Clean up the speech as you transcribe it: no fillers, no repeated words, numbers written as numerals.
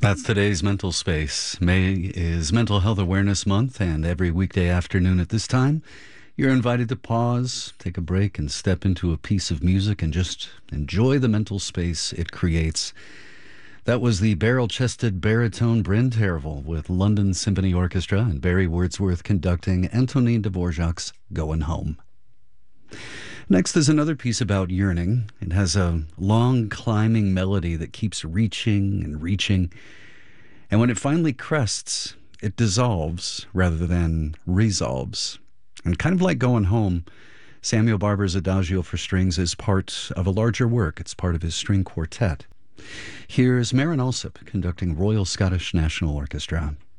That's today's Mental Space. May is Mental Health Awareness Month, and every weekday afternoon at this time, you're invited to pause, take a break, and step into a piece of music and just enjoy the mental space it creates. That was the barrel-chested baritone Bryn Tervel with London Symphony Orchestra and Barry Wordsworth conducting Antonin Dvorak's Going Home. Next is another piece about yearning. It has a long climbing melody that keeps reaching and reaching. And when it finally crests, it dissolves rather than resolves. And kind of like Going Home, Samuel Barber's Adagio for Strings is part of a larger work. It's part of his string quartet. Here's Maren Alsop conducting Royal Scottish National Orchestra.